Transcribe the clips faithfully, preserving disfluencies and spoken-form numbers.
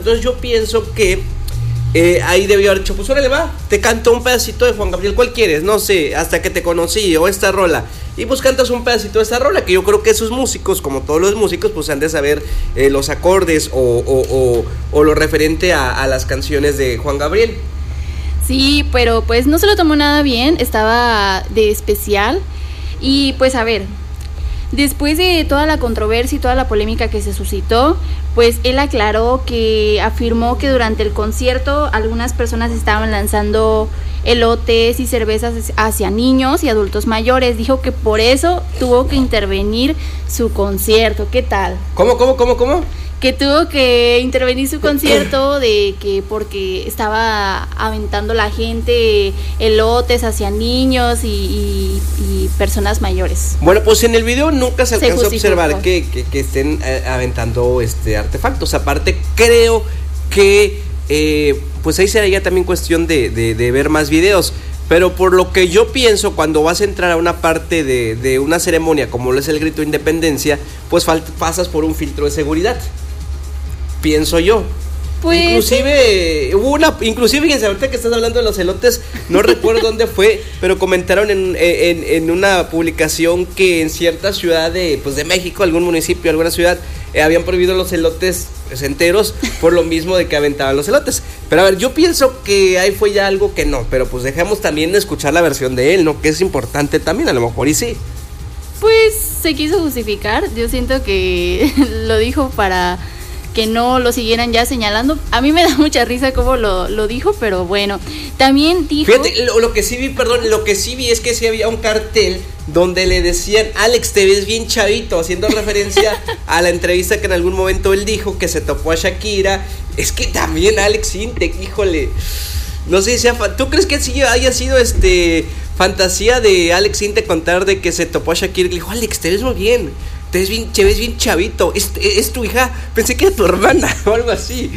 Entonces yo pienso que eh, ahí debió haber dicho, pues órale va, te canto un pedacito de Juan Gabriel, ¿cuál quieres? No sé, Hasta que te conocí, o esta rola. Y pues cantas un pedacito de esta rola, que yo creo que esos músicos, como todos los músicos, pues han de saber eh, los acordes o, o, o, o lo referente a, a las canciones de Juan Gabriel. Sí, pero pues no se lo tomó nada bien, estaba de especial. Y pues a ver, después de toda la controversia y toda la polémica que se suscitó, pues él aclaró que afirmó que durante el concierto algunas personas estaban lanzando elotes y cervezas hacia niños y adultos mayores. Dijo que por eso tuvo que intervenir su concierto. ¿Qué tal? ¿Cómo, cómo, cómo, cómo? Que tuvo que intervenir su concierto de que porque estaba aventando la gente elotes hacia niños y, y, y personas mayores. Bueno, pues en el video nunca se alcanza Se a observar que, que, que estén eh, aventando este artefactos. Aparte, creo que eh, pues ahí sería también cuestión de, de, de ver más videos. Pero por lo que yo pienso, cuando vas a entrar a una parte de, de una ceremonia como lo es el grito de independencia, pues fal- pasas por un filtro de seguridad. Pienso yo. Pues, inclusive hubo una, inclusive fíjense, ahorita que estás hablando de los elotes, no recuerdo dónde fue, pero comentaron en, en, en una publicación que en cierta ciudad de, pues de México, algún municipio, alguna ciudad, eh, habían prohibido los elotes pues, enteros por lo mismo de que aventaban los elotes. Pero a ver, yo pienso que ahí fue ya algo que no, pero pues dejemos también de escuchar la versión de él, ¿no? Que es importante también, a lo mejor y sí. Pues se quiso justificar, yo siento que lo dijo para que no lo siguieran ya señalando. A mí me da mucha risa cómo lo, lo dijo, pero bueno, también dijo... Fíjate, lo, lo que sí vi, perdón, lo que sí vi es que sí había un cartel donde le decían, Alex, te ves bien chavito, haciendo referencia a la entrevista que en algún momento él dijo que se topó a Shakira. Es que también Alex Intec, híjole, no sé si sea... ¿Tú crees que sí haya sido este fantasía de Alex Intec contar de que se topó a Shakira y le dijo, Alex, te ves muy bien, te ves bien, te ves bien chavito, ¿Es, es tu hija? Pensé que era tu hermana o algo así.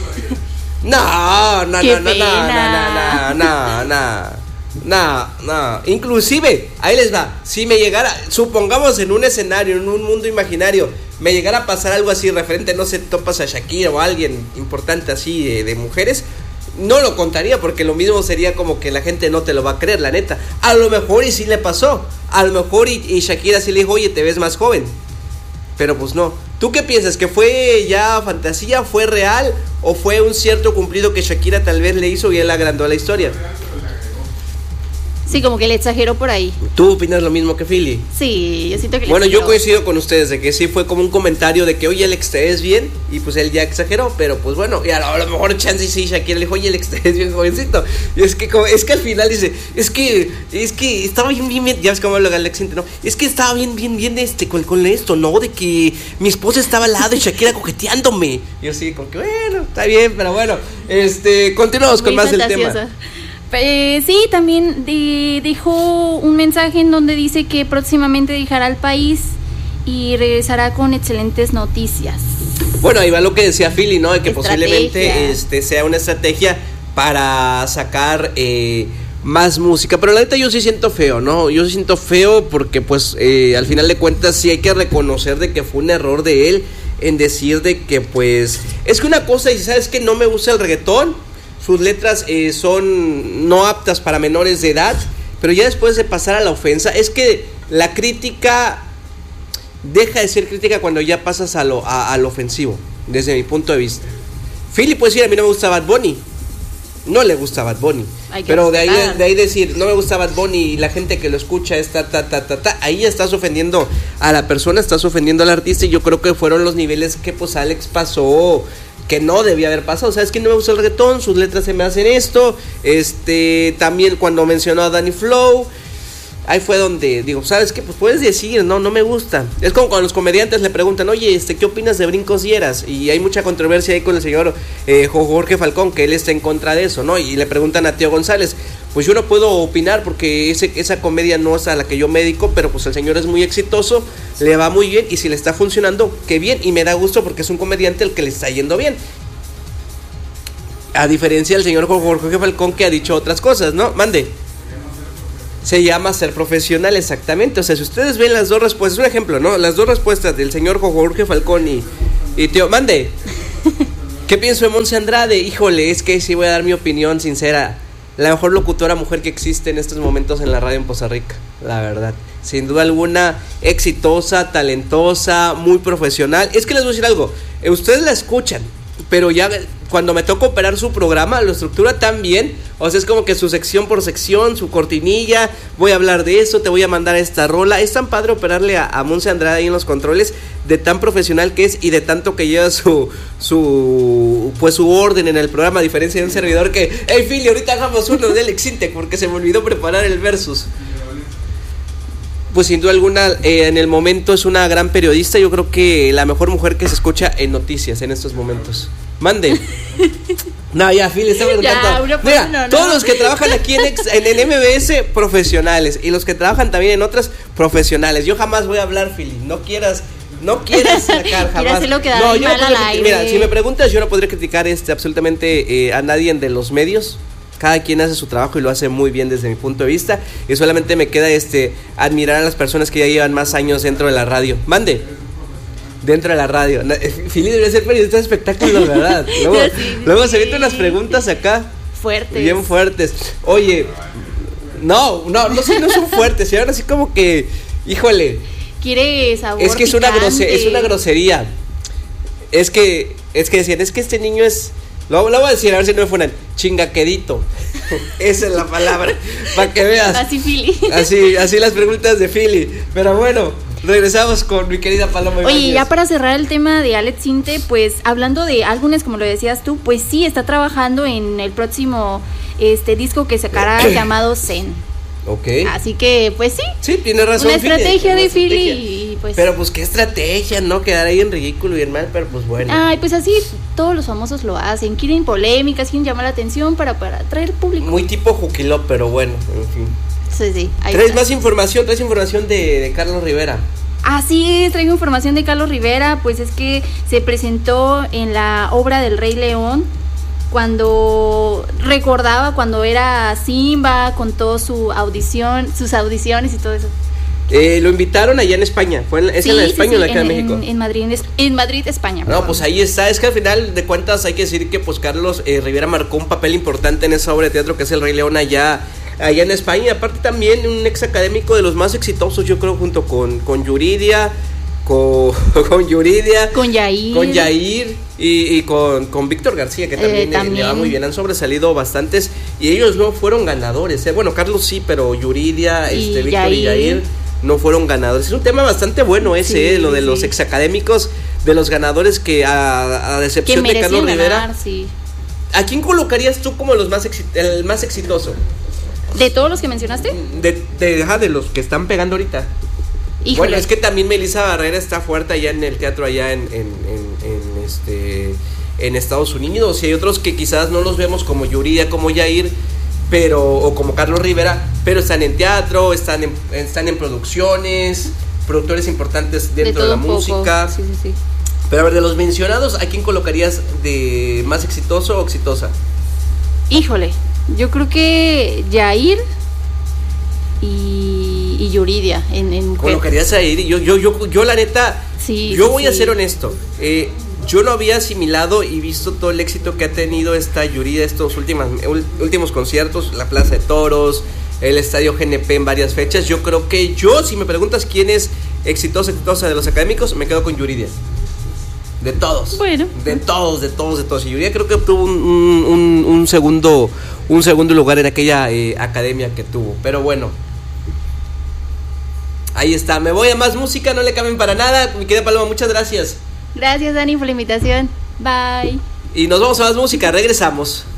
No, no, no, no, no, no, no, no, no, no, no. Inclusive, ahí les va, si me llegara, supongamos en un escenario, en un mundo imaginario, me llegara a pasar algo así referente, no sé, topas a Shakira o a alguien importante así de, de mujeres, no lo contaría porque lo mismo sería como que la gente no te lo va a creer, la neta. A lo mejor y sí le pasó, a lo mejor y, y Shakira sí le dijo, oye, te ves más joven. Pero pues no. ¿Tú qué piensas? ¿Que fue ya fantasía? ¿Fue real? ¿O fue un cierto cumplido que Shakira tal vez le hizo y él agrandó la historia? Sí, como que le exageró por ahí. ¿Tú opinas lo mismo que Philly? Sí, yo siento que le Bueno, exageró. yo coincido con ustedes de que sí fue como un comentario de que, oye, Alex, te ves bien. Y pues él ya exageró, pero pues bueno, y a lo, a lo mejor chance sí, Shakira le dijo, oye, Alex, te ves bien jovencito. Y es que como, es que al final dice, es que, es que estaba bien, bien, bien, ya ves cómo lo Alex, ¿no? Es que estaba bien, bien, bien este, con, con esto, ¿no? De que mi esposa estaba al lado y Shakira coqueteándome. Y yo sí, como que bueno, está bien, pero bueno, este, continuamos con Muy más del fantasiosa. tema. Eh, sí, también de, dejó un mensaje en donde dice que próximamente dejará el país y regresará con excelentes noticias. Bueno, ahí va lo que decía Philly, ¿no? De que Estrategia. posiblemente este, sea una estrategia para sacar eh, más música. Pero la neta yo sí siento feo, ¿no? Yo sí siento feo porque pues eh, al final de cuentas sí hay que reconocer de que fue un error de él en decir de que pues... Es que una cosa, y sabes que no me gusta el reggaetón, sus letras eh, son no aptas para menores de edad, pero ya después de pasar a la ofensa, es que la crítica deja de ser crítica cuando ya pasas a lo, a, a lo ofensivo, desde mi punto de vista. Philly puede decir, a mí no me gusta Bad Bunny, no le gusta Bad Bunny, pero de ahí, de ahí decir, no me gusta Bad Bunny y la gente que lo escucha está ta, ta, ta, ta, ahí ya estás ofendiendo a la persona, estás ofendiendo al artista, y yo creo que fueron los niveles que pues Alex pasó, que no debía haber pasado. ¿Sabes que no me gusta el reggaetón? Sus letras se me hacen esto. Este, también cuando mencionó a Danny Flow, ahí fue donde digo, ¿sabes qué? Pues puedes decir, no, no me gusta. Es como cuando los comediantes le preguntan, oye, este, ¿qué opinas de Brincos Dieras? Y hay mucha controversia ahí con el señor eh, Jorge Falcón, que él está en contra de eso, ¿no? Y le preguntan a Tío González, pues yo no puedo opinar porque ese, esa comedia no es a la que yo me dedico, pero pues el señor es muy exitoso, le va muy bien, y si le está funcionando, qué bien, y me da gusto porque es un comediante el que le está yendo bien. A diferencia del señor Jorge Falcón, que ha dicho otras cosas, ¿no? Mande. Se llama ser profesional, exactamente. O sea, si ustedes ven las dos respuestas, un ejemplo, ¿no? Las dos respuestas del señor Jorge Falcón y, y Tío, mande. ¿Qué pienso de Monse Andrade? Híjole, es que sí voy a dar mi opinión sincera. La mejor locutora mujer que existe en estos momentos en la radio en Poza Rica, la verdad. Sin duda alguna, exitosa, talentosa, muy profesional. Es que les voy a decir algo, ustedes la escuchan, pero ya cuando me toca operar su programa, lo estructura tan bien. O sea, es como que su sección por sección, su cortinilla, voy a hablar de eso, te voy a mandar esta rola. Es tan padre operarle a, a Monse Andrade ahí en los controles, de tan profesional que es y de tanto que lleva su, su, pues su orden en el programa, a diferencia de un servidor que, hey Philly, ahorita hagamos uno del Exintec porque se me olvidó preparar el versus. Pues sin duda alguna, eh, en el momento es una gran periodista. Yo creo que la mejor mujer que se escucha en noticias en estos momentos. Mande. No, ya, Philly, está bien. Mira, no, no. Todos los que trabajan aquí en, en, en M B S, profesionales. Y los que trabajan también en otras, profesionales. Yo jamás voy a hablar, Philly. No quieras... No quieras sacar jamás. Lo no, yo mal no al aire. Mira, si me preguntas, yo no podría criticar este absolutamente eh, a nadie de los medios. Cada quien hace su trabajo y lo hace muy bien desde mi punto de vista. Y solamente me queda este admirar a las personas que ya llevan más años dentro de la radio. Mande. Dentro de la radio. Philly debería ser periodista de espectáculos, ¿verdad? Luego, sí, luego sí. Se vienen unas preguntas acá. Fuertes. Bien fuertes. Oye, no, no, no, sí, no son fuertes. Y ahora sí como que, híjole. Quiere sabor Es que es una, grose, es una grosería. Es que, es que decían, es que este niño es, lo, lo voy a decir, a ver si no me fueran, chingaquedito. Esa es la palabra, para que veas. Así Philly. Así, así las preguntas de Philly. Pero bueno, regresamos con mi querida Paloma. Oye, Ibañez. Ya para cerrar el tema de Alex Sinte, pues hablando de álbumes, como lo decías tú, pues sí, está trabajando en el próximo este disco que sacará llamado Zen. Okay. Así que, pues sí. Sí, tiene razón. Una estrategia Philly, de Philly. Y pues... Pero pues qué estrategia, ¿no? Quedar ahí en ridículo y en mal, pero pues bueno. Ay, pues así todos los famosos lo hacen. Quieren polémicas, quieren llamar la atención para, para atraer público. Muy tipo Juquiló, pero bueno, en fin. Sí, sí. Traes está. más información, traes información de, de Carlos Rivera. Así es, traigo información de Carlos Rivera. Pues es que se presentó en la obra del Rey León, cuando recordaba cuando era Simba, con toda su audición, sus audiciones y todo eso. Eh, lo invitaron allá en España, ¿fue en, ¿es sí, en España sí, sí, o en acá en, en México? En Madrid, en Madrid, España. No, perdón. Pues ahí está, es que al final de cuentas hay que decir que pues Carlos eh, Rivera marcó un papel importante en esa obra de teatro que es El Rey León allá, allá en España. Aparte también un ex académico de los más exitosos, yo creo, junto con, con Yuridia, con, con Yuridia, con Yair, con Yair y, y con, con Víctor García, que también, eh, también le va muy bien, han sobresalido bastantes y ellos no fueron ganadores, ¿eh? Bueno, Carlos sí, pero Yuridia, y este, Víctor Yair. y Yair no fueron ganadores. Es un tema bastante bueno ese, sí, eh, lo de sí. los exacadémicos, de los ganadores que a, a decepción de Carlos ganar, Rivera. Sí. ¿A quién colocarías tú como los más exi- el más exitoso? ¿De todos los que mencionaste? De, de, de, de los que están pegando ahorita. Híjole. Bueno, es que también Melissa Barrera está fuerte allá en el teatro allá en, en, en, en este en Estados Unidos, y hay otros que quizás no los vemos como Yuridia, como Yair, pero o como Carlos Rivera, pero están en teatro, están en, están en producciones, productores importantes dentro de, de la música. Sí, sí, sí. Pero a ver, de los mencionados, ¿a quién colocarías de más exitoso o exitosa? Híjole, yo creo que Yair y, y Yuridia en, en colocarías a Yair. Yo, yo, yo, yo la neta, sí, yo sí, voy sí. a ser honesto. Eh, yo no había asimilado y visto todo el éxito que ha tenido esta Yuridia estos últimos, últimos conciertos, la Plaza de Toros, el Estadio G N P en varias fechas. Yo creo que yo, si me preguntas quién es exitosa, exitosa de los académicos, me quedo con Yuridia. De todos. Bueno. De todos, de todos, de todos. Y Yuridia creo que obtuvo un, un, un segundo un segundo lugar en aquella eh, academia que tuvo. Pero bueno. Ahí está. Me voy a más música, no le cambien para nada. Mi querida Paloma, muchas gracias. Gracias, Dani, por la invitación. Bye. Y nos vamos a más música, regresamos.